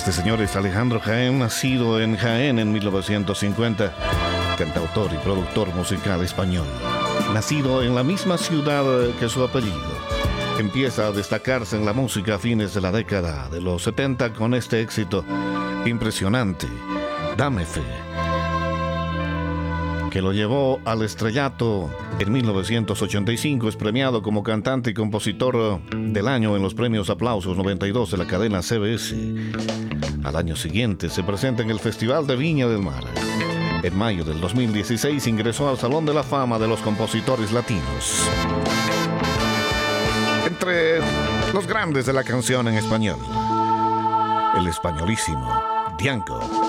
Este señor es Alejandro Jaén, nacido en Jaén en 1950, cantautor y productor musical español. Nacido en la misma ciudad que su apellido, empieza a destacarse en la música a fines de la década de los 70 con este éxito impresionante, Dame Fe, que lo llevó al estrellato. En 1985 es premiado como cantante y compositor del año en los premios Aplausos 92 de la cadena CBS. Al año siguiente se presenta en el Festival de Viña del Mar. En mayo del 2016 ingresó al Salón de la Fama de los Compositores Latinos. Entre los grandes de la canción en español, el españolísimo Diango.